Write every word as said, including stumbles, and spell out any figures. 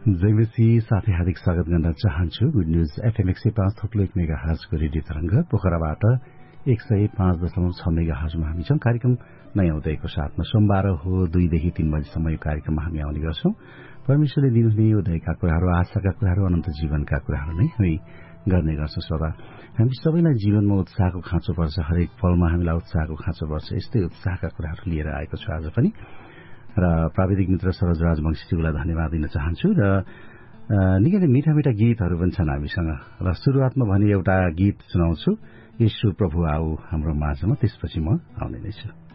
जयमसी साथै हार्दिक स्वागत गर्न चाहन्छु। गुड न्यूज एफएम एक सय पाँच थप्लो एक मेगा हर्जको रेडियो तरंग पोखराबाट एक सय पाँच दशमलव छ मेगा हर्जमा हामी छौं। कार्यक्रम नयाँ उदयको साथमा सोमबार हो दुईदेखि तीन बजीसम्म यो कार्यक्रममा हामी आउने गर्छौं। परमेश्वरले दिनुहुने उदयका कुराहरू, आशाका कुराहरू, अनन्त जीवनका कुराहरू नै हामी गर्ने गर्छौं। श्रोता, हामी सबैलाई जीवनमा उत्साहको खाँचो पर्छ, हरेक पलमा हामीलाई उत्साहको खाँचो पर्छ। यस्तै उत्साहका कुराहरू लिएर आएको छु आज पनि र प्राविधिक मित्र सरोज राजवंशीज्यूलाई धन्यवाद दिन चाहन्छु। र निकै नै मीठा मीठा गीतहरू पनि छन् हामीसँग र सुरुवातमा भने एउटा गीत सुनाउँछु, येशू प्रभु आऊ हाम्रो माझमा, त्यसपछि म आउने नै छु।